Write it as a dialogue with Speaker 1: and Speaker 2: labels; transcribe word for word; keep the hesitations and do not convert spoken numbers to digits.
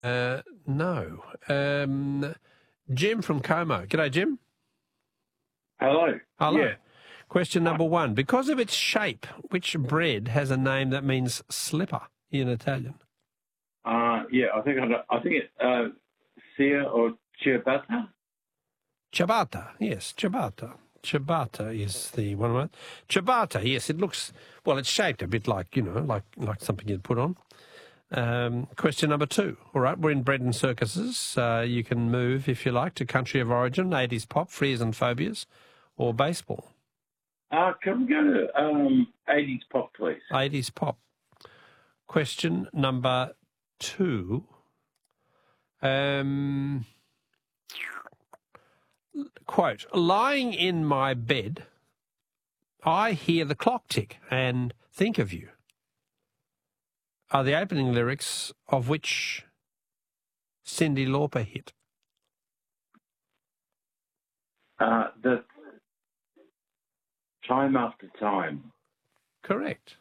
Speaker 1: Uh, no. Um, Jim from Como. G'day, Jim.
Speaker 2: Hello.
Speaker 1: Hello.
Speaker 2: Yeah.
Speaker 1: Question number one. Because of its shape, which bread has a name that means slipper in Italian?
Speaker 2: Uh, yeah, I think I, know- I think it uh, Sia or ciabatta.
Speaker 1: Ciabatta. Yes, ciabatta. Ciabatta is the one. Right? Ciabatta. Yes, it looks well. It's shaped a bit like you know, like like something you'd put on. Um, question number two. All right, we're in bread and circuses. Uh, you can move if you like to country of origin, eighties pop, fears and phobias, or baseball.
Speaker 2: Uh, can we go to um, eighties pop, please?
Speaker 1: eighties pop. Question number two. Um, quote, lying in my bed, I hear the clock tick and think of you. Are the opening lyrics of which Cyndi Lauper hit?
Speaker 2: Uh, the time after time.
Speaker 1: Correct.